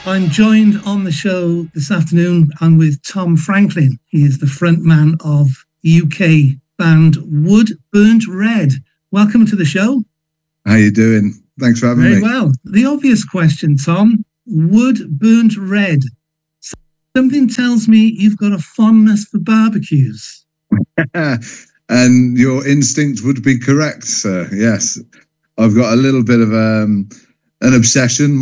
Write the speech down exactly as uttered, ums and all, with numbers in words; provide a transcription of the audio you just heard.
I'm joined on the show this afternoon. I'm with Tom Franklin. He is the frontman of U K band Wood Burnt Red. Welcome to the show. How you doing? Thanks for having Very me. Very well. The obvious question, Tom. Wood Burnt Red. Something tells me you've got a fondness for barbecues. And your instinct would be correct, sir. Yes. I've got a little bit of um, an obsession.